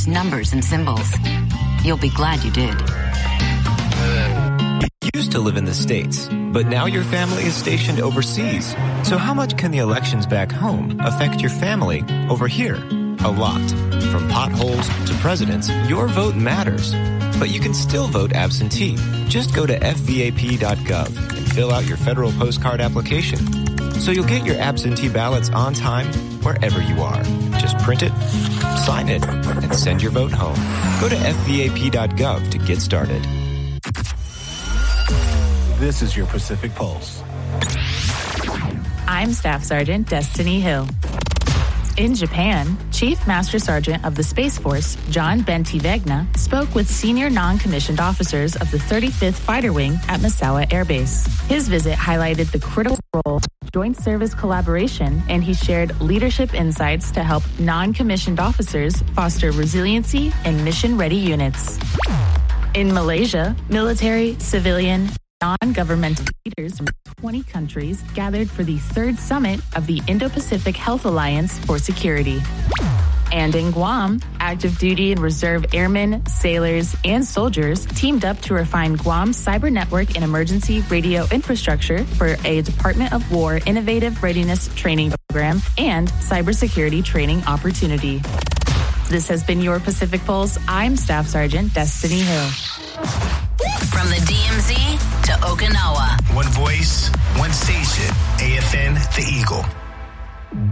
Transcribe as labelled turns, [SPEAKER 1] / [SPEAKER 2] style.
[SPEAKER 1] numbers and symbols. You'll be glad you did.
[SPEAKER 2] You used to live in the States, but now your family is stationed overseas. So how much can the elections back home affect your family over here? A lot. From potholes to presidents, your vote matters. But you can still vote absentee. Just go to fvap.gov and fill out your federal postcard application. So you'll get your absentee ballots on time wherever you are. Just print it, sign it, and send your vote home. Go to fvap.gov to get started.
[SPEAKER 3] This is your Pacific Pulse.
[SPEAKER 4] I'm Staff Sergeant Destiny Hill. In Japan, Chief Master Sergeant of the Space Force, John Bentivegna, spoke with senior non-commissioned officers of the 35th Fighter Wing at Misawa Air Base. His visit highlighted the critical role of joint service collaboration, and he shared leadership insights to help non-commissioned officers foster resiliency and mission-ready units. In Malaysia, military, civilian, non-governmental leaders from 20 countries gathered for the third summit of the Indo-Pacific Health Alliance for Security. And in Guam, active duty and reserve airmen, sailors, and soldiers teamed up to refine Guam's cyber network and emergency radio infrastructure for a Department of War innovative readiness training program and cybersecurity training opportunity. This has been your Pacific Pulse. I'm Staff Sergeant Destiny Hill.
[SPEAKER 1] From the DMZ to Okinawa.
[SPEAKER 5] One voice, one station. AFN, The Eagle.